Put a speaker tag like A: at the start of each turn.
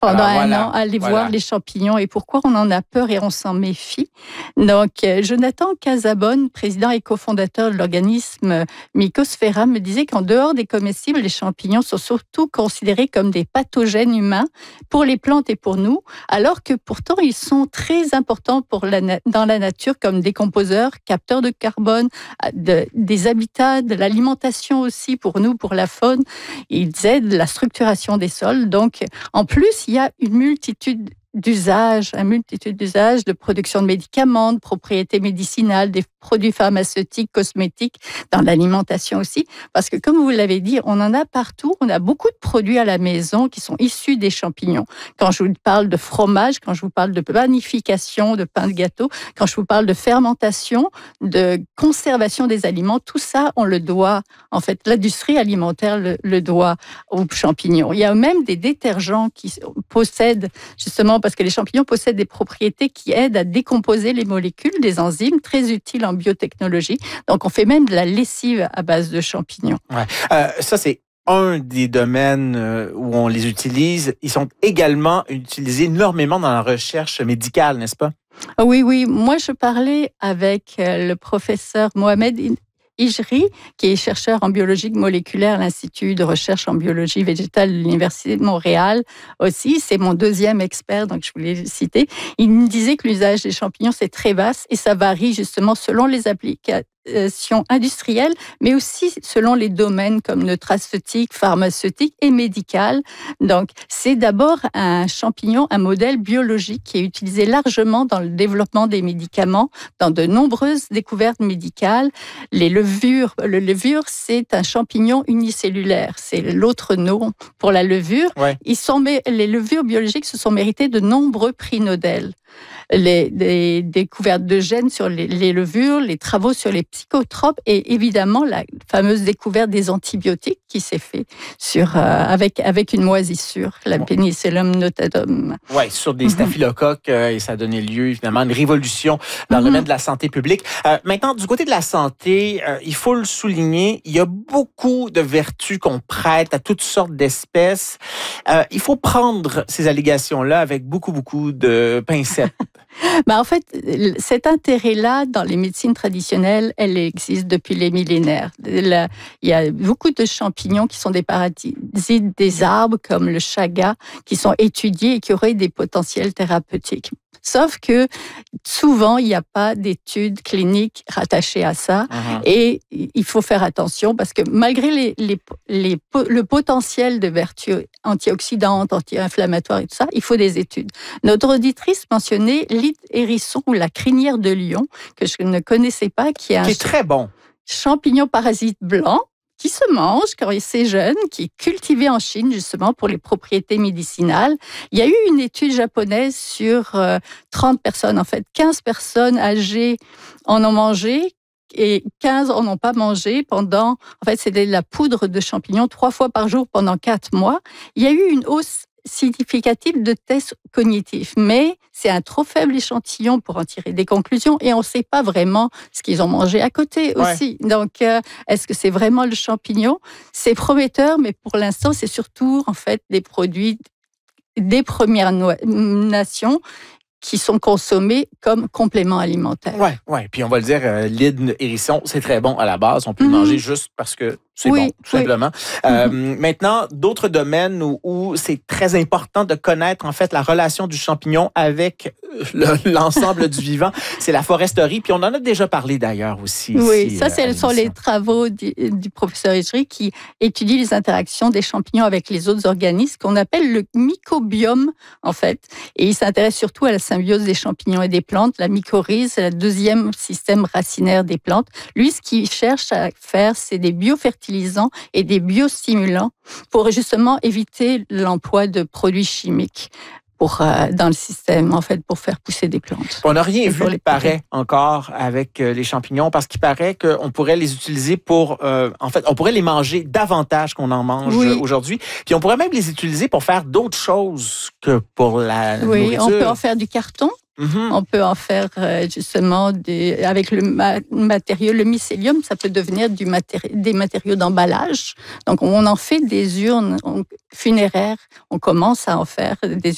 A: pendant un
B: voilà,
A: an, aller voir les champignons et pourquoi on en a peur et on s'en méfie. Donc, Jonathan Casabonne, président et cofondateur de l'organisme Mycosphera, me disait qu'en dehors des comestibles, les champignons sont surtout considérés comme des pathogènes humains pour les plantes et pour nous, alors que pourtant ils sont très importants dans la nature comme décomposeurs, capteurs de carbone, des habitats, de l'alimentation aussi pour nous, pour la faune. Ils aident la structuration des sols. Donc, en plus, il y a une multitude d'usages, de production de médicaments, de propriétés médicinales, des produits pharmaceutiques, cosmétiques, dans l'alimentation aussi. Parce que comme vous l'avez dit, on en a partout. On a beaucoup de produits à la maison qui sont issus des champignons. Quand je vous parle de fromage, quand je vous parle de panification, de pain de gâteau, quand je vous parle de fermentation, de conservation des aliments, tout ça, on le doit, en fait, l'industrie alimentaire le doit aux champignons. Il y a même des détergents qui possèdent, justement, parce que les champignons possèdent des propriétés qui aident à décomposer les molécules, des enzymes très utiles en biotechnologie. Donc, on fait même de la lessive à base de champignons.
B: Ouais. Ça, c'est un des domaines où on les utilise. Ils sont également utilisés énormément dans la recherche médicale, n'est-ce pas?
A: Oui. Moi, je parlais avec le professeur Mohamed Ijri, qui est chercheur en biologie moléculaire à l'Institut de recherche en biologie végétale de l'Université de Montréal aussi. C'est mon deuxième expert, donc je voulais le citer. Il me disait que l'usage des champignons, c'est très vaste et ça varie justement selon les applications industrielles, mais aussi selon les domaines comme nutraceutique, pharmaceutique et médical. Donc, c'est d'abord un champignon, un modèle biologique qui est utilisé largement dans le développement des médicaments, dans de nombreuses découvertes médicales. Le levure, c'est un champignon unicellulaire. C'est l'autre nom pour la levure.
B: Ouais.
A: Les levures biologiques se sont méritées de nombreux prix Nobel. Les découvertes de gènes sur les levures, les travaux sur les psychotropes et évidemment la fameuse découverte des antibiotiques qui s'est fait avec une moisissure, la Penicillium notatum.
B: Oui, sur des staphylocoques et ça a donné lieu évidemment à une révolution dans le domaine de la santé publique. Maintenant, du côté de la santé, il faut le souligner, il y a beaucoup de vertus qu'on prête à toutes sortes d'espèces. Il faut prendre ces allégations-là avec beaucoup de pincettes.
A: En fait, cet intérêt-là dans les médecines traditionnelles, elle existe depuis les millénaires. Il y a beaucoup de champignons qui sont des parasites des arbres, comme le chaga, qui sont étudiés et qui auraient des potentiels thérapeutiques. Sauf que souvent, il n'y a pas d'études cliniques rattachées à ça. Et il faut faire attention parce que malgré le potentiel de vertus antioxydantes, anti-inflammatoires et tout ça, il faut des études. Notre auditrice mentionnait l'hydre hérisson ou la crinière de lion, que je ne connaissais pas, qui est
B: très bon.
A: Champignon parasite blanc qui se mange quand c'est jeune, qui est cultivé en Chine justement pour les propriétés médicinales. Il y a eu une étude japonaise sur 30 personnes, en fait 15 personnes âgées en ont mangé et 15 en ont pas mangé pendant, en fait c'était de la poudre de champignons 3 fois par jour pendant 4 mois. Il y a eu une hausse significative de tests cognitifs, mais c'est un trop faible échantillon pour en tirer des conclusions et on ne sait pas vraiment ce qu'ils ont mangé à côté aussi. Donc, est-ce que c'est vraiment le champignon? C'est prometteur, mais pour l'instant, c'est surtout en fait des produits des Premières Nations qui sont consommés comme complément alimentaire.
B: Ouais. Puis on va le dire, l'hydre hérisson, c'est très bon à la base. On peut le manger juste parce que c'est bon, tout simplement. Maintenant, d'autres domaines où c'est très important de connaître en fait la relation du champignon avec l'ensemble du vivant, c'est la foresterie. Puis on en a déjà parlé d'ailleurs aussi.
A: Oui,
B: ici,
A: ça, ce sont les travaux du professeur Ijri qui étudie les interactions des champignons avec les autres organismes qu'on appelle le mycobiome en fait. Et il s'intéresse surtout à la symbiose des champignons et des plantes. La mycorhize, c'est le deuxième système racinaire des plantes. Lui, ce qu'il cherche à faire, c'est des biofertilisants et des biostimulants pour justement éviter l'emploi de produits chimiques dans le système, en fait, pour faire pousser des plantes.
B: On n'a rien vu, il paraît, encore avec les champignons, parce qu'il paraît qu'on pourrait les utiliser pour... en fait, on pourrait les manger davantage qu'on en mange aujourd'hui. Puis on pourrait même les utiliser pour faire d'autres choses que pour la nourriture.
A: On peut en faire du carton. On peut en faire justement avec le matériau, le mycélium, ça peut devenir des matériaux d'emballage. Donc on en fait des urnes funéraires. On commence à en faire des